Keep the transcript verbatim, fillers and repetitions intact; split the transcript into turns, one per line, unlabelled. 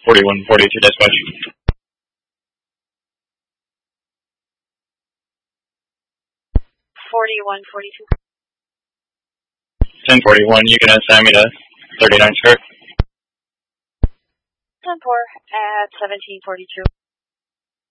forty-one forty-two dispatch.
forty-one forty-two.
ten forty-one, you can assign me to thirty-nine square.
ten four at seventeen forty-two.